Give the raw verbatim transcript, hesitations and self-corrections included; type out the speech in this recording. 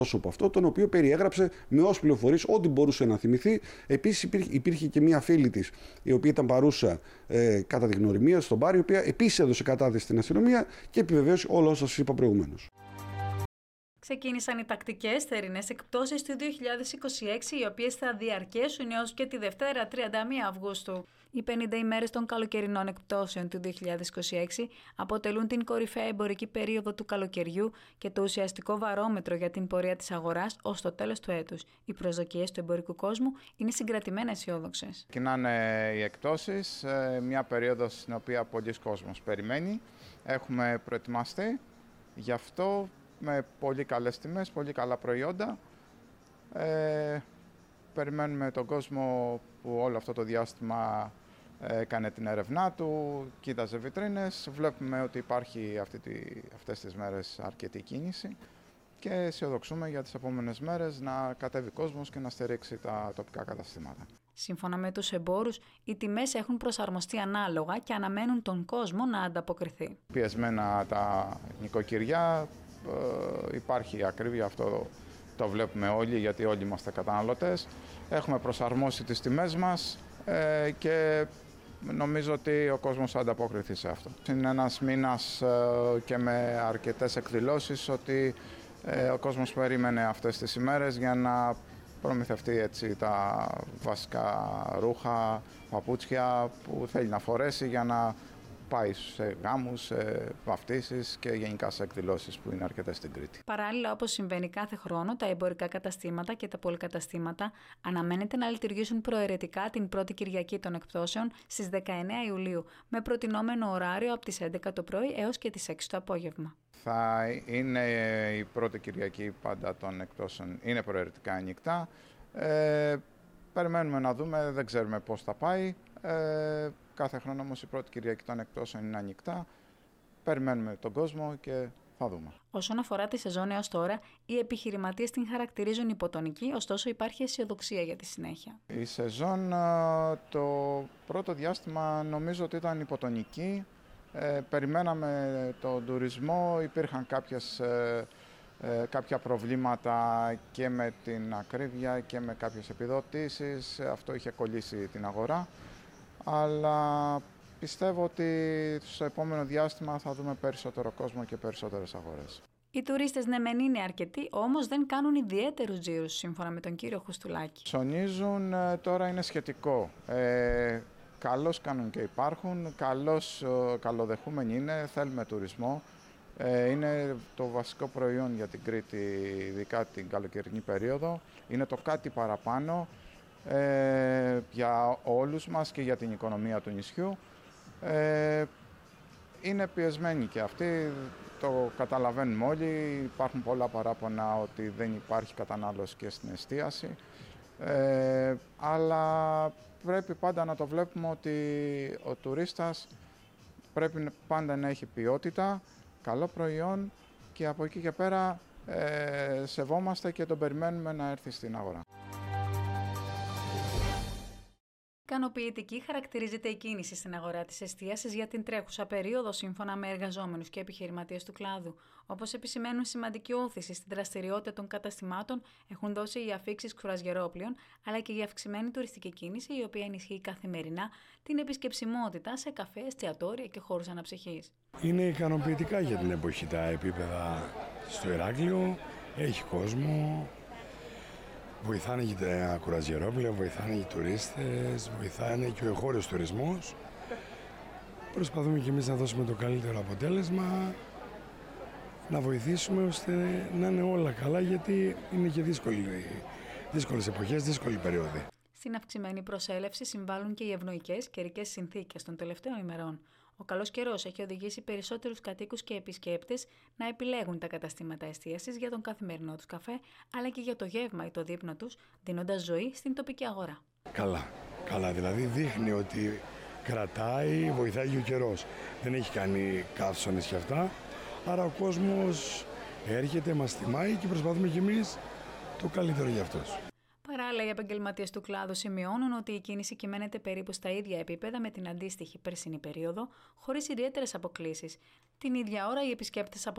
πρόσωπο αυτό, τον οποίο περιέγραψε με όσες πληροφορίες, ό,τι μπορούσε να θυμηθεί. Επίσης υπήρχε, υπήρχε και μία φίλη της, η οποία ήταν παρούσα ε, κατά τη γνωριμία στον μπαρ, η οποία επίσης έδωσε κατάθεση στην αστυνομία και επιβεβαίωσε όλα όσα σας είπα προηγουμένως. Ξεκίνησαν οι τακτικές θερινές εκπτώσεις του δύο χιλιάδες είκοσι έξι, οι οποίες θα διαρκέσουν έως και τη Δευτέρα τριάντα μία Αυγούστου. Οι πενήντα ημέρες των καλοκαιρινών εκπτώσεων του δύο χιλιάδες είκοσι έξι αποτελούν την κορυφαία εμπορική περίοδο του καλοκαιριού και το ουσιαστικό βαρόμετρο για την πορεία της αγοράς ως το τέλος του έτους. Οι προσδοκίες του εμπορικού κόσμου είναι συγκρατημένα αισιόδοξες. Ξεκινάνε οι εκπτώσεις, μια περίοδος στην οποία πολλοί κόσμος περιμένει. Έχουμε προετοιμαστεί γι' αυτό με πολύ καλές τιμές, πολύ καλά προϊόντα. Ε, περιμένουμε τον κόσμο που όλο αυτό το διάστημα έκανε την έρευνά του, κοίταζε βιτρίνες. Βλέπουμε ότι υπάρχει αυτή τη, αυτές τις μέρες αρκετή κίνηση και αισιοδοξούμε για τις επόμενες μέρες να κατέβει κόσμος και να στηρίξει τα τοπικά καταστήματα. Σύμφωνα με τους εμπόρους, οι τιμές έχουν προσαρμοστεί ανάλογα και αναμένουν τον κόσμο να ανταποκριθεί. Πιεσμένα τα νοικοκυριά, ε, υπάρχει ακρίβεια, αυτό το βλέπουμε όλοι γιατί όλοι είμαστε καταναλωτές. Έχουμε προσαρμόσει τις τιμές μας ε, και νομίζω ότι ο κόσμος θα ανταποκριθεί σε αυτό. Είναι ένας μήνας ε, και με αρκετές εκδηλώσεις ότι ε, ο κόσμος περίμενε αυτές τις ημέρες για να προμηθευτεί έτσι τα βασικά ρούχα, παπούτσια που θέλει να φορέσει για να πάει σε γάμους, σε βαφτίσεις και γενικά σε εκδηλώσεις που είναι αρκετές στην Κρήτη. Παράλληλα, όπως συμβαίνει κάθε χρόνο, τα εμπορικά καταστήματα και τα πολυκαταστήματα αναμένεται να λειτουργήσουν προαιρετικά την πρώτη Κυριακή των εκπτώσεων στις δεκαεννέα Ιουλίου, με προτινόμενο ωράριο από τις έντεκα το πρωί έως και τις έξι το απόγευμα. Θα είναι η πρώτη Κυριακή πάντα των εκπτώσεων, είναι προαιρετικά ανοιχτά. Ε, περιμένουμε να δούμε, δεν ξέρουμε πώς θα πάει. Ε, κάθε χρόνο όμως η πρώτη Κυριακή των εκπτώσεων είναι ανοιχτά. Περιμένουμε τον κόσμο και θα δούμε. Όσον αφορά τη σεζόν έως τώρα, οι επιχειρηματίες την χαρακτηρίζουν υποτονική, ωστόσο υπάρχει αισιοδοξία για τη συνέχεια. Η σεζόν το πρώτο διάστημα νομίζω ότι ήταν υποτονική. Ε, περιμέναμε τον τουρισμό, υπήρχαν κάποιες, ε, ε, κάποια προβλήματα και με την ακρίβεια και με κάποιες επιδοτήσεις. Αυτό είχε κολλήσει την αγορά. Αλλά πιστεύω ότι στο επόμενο διάστημα θα δούμε περισσότερο κόσμο και περισσότερες αγορές. Οι τουρίστες ναι μεν είναι αρκετοί, όμως δεν κάνουν ιδιαίτερους τζίρους, σύμφωνα με τον κύριο Χουστουλάκη. Ψωνίζουν, τώρα είναι σχετικό. Ε, καλώς κάνουν και υπάρχουν, καλώς, καλοδεχούμενοι είναι, θέλουμε τουρισμό. Ε, είναι το βασικό προϊόν για την Κρήτη, ειδικά την καλοκαιρινή περίοδο. Είναι το κάτι παραπάνω ε, για όλους μας και για την οικονομία του νησιού. Ε, είναι πιεσμένοι και αυτοί, το καταλαβαίνουμε όλοι. Υπάρχουν πολλά παράπονα ότι δεν υπάρχει κατανάλωση και στην εστίαση. Ε, αλλά πρέπει πάντα να το βλέπουμε ότι ο τουρίστας πρέπει πάντα να έχει ποιότητα, καλό προϊόν και από εκεί και πέρα ε, σεβόμαστε και τον περιμένουμε να έρθει στην αγορά. Ικανοποιητική χαρακτηρίζεται η κίνηση στην αγορά της εστίασης για την τρέχουσα περίοδο, σύμφωνα με εργαζόμενους και επιχειρηματίες του κλάδου. Όπως επισημαίνουν, σημαντική όθηση στην δραστηριότητα των καταστημάτων έχουν δώσει οι αφίξεις κρουαζιερόπλοιων, αλλά και η αυξημένη τουριστική κίνηση, η οποία ενισχύει καθημερινά την επισκεψιμότητα σε καφέ, εστιατόρια και χώρους αναψυχής. Είναι ικανοποιητικά για την εποχή τα επίπεδα στο Ηράκλειο, έχει κόσμο. Βοηθάνε και τα κουραζιερόπλαια, βοηθάνε οι τουρίστες, βοηθάνε και ο εγχώριος τουρισμός. Προσπαθούμε και εμείς να δώσουμε το καλύτερο αποτέλεσμα, να βοηθήσουμε ώστε να είναι όλα καλά, γιατί είναι και δύσκολη, δύσκολες εποχές, δύσκολη περίοδη. Στην αυξημένη προσέλευση συμβάλλουν και οι ευνοϊκές καιρικές συνθήκες των τελευταίων ημερών. Ο καλός καιρός έχει οδηγήσει περισσότερους κατοίκους και επισκέπτες να επιλέγουν τα καταστήματα εστίασης για τον καθημερινό τους καφέ, αλλά και για το γεύμα ή το δείπνο τους, δίνοντας ζωή στην τοπική αγορά. Καλά, καλά, δηλαδή δείχνει ότι κρατάει, βοηθάει και ο καιρός. Δεν έχει κάνει καύσονες και αυτά, άρα ο κόσμος έρχεται, μας τιμάει και προσπαθούμε κι εμείς το καλύτερο για αυτός. Παράλληλα, οι επαγγελματίες του κλάδου σημειώνουν ότι η κίνηση κυμαίνεται περίπου στα ίδια επίπεδα με την αντίστοιχη περσινή περίοδο, χωρίς ιδιαίτερες αποκλίσεις. Την ίδια ώρα, οι επισκέπτες από